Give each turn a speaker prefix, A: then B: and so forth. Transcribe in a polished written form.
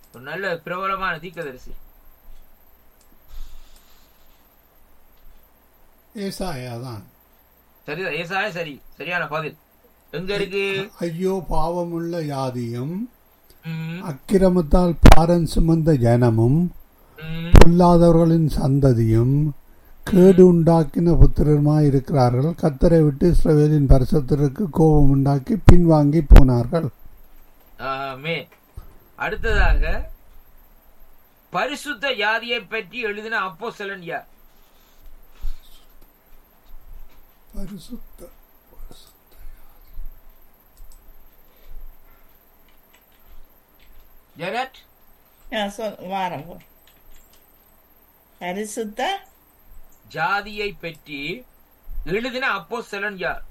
A: ஒரு நல்ல பிரபலமான தீர்க்கதரிசி.
B: ஏசாயா தான்.
A: சரிதான், ஏசாயா. சரி, சரியான பதில். எங்க இருக்கு?
B: ஐயோ பாவமுள்ள யாதியும்
A: ம்,
B: அக்கிரமத்தால் பாரம் சுமந்த ஜனமும்
A: ம்,
B: பொல்லாதவர்களின் சந்ததியும் கேடு உண்டாக்கின புத்திரருமாய் இருக்கிறார்கள். கர்த்தரை விட்டு இஸ்ரவேலின் பரிசுத்தருக்கு கோபம் உண்டாக்கி பின்வாங்கி போனார்கள்.
A: ஆமென். அடுத்ததாக பரிசுத்த யாதியை பற்றி எழுதின அப்போஸ்தலன் யார்?
B: பரிசுத்த
A: ஜெனட்.
C: வாரம் பரிசுத்த
A: ஜாதியை பற்றி எழுதின அப்போஸ்தலன் யார்?